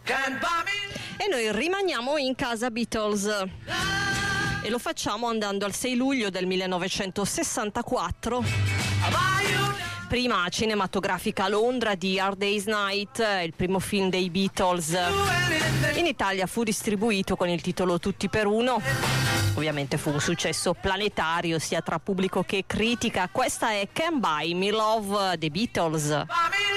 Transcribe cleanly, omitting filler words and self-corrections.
E noi rimaniamo in casa Beatles e lo facciamo andando al 6 luglio del 1964, prima cinematografica a Londra di Hard Day's Night, il primo film dei Beatles. In Italia fu distribuito con il titolo Tutti per uno. Ovviamente fu un successo planetario sia tra pubblico che critica. Questa è Can't Buy Me Love, The Beatles.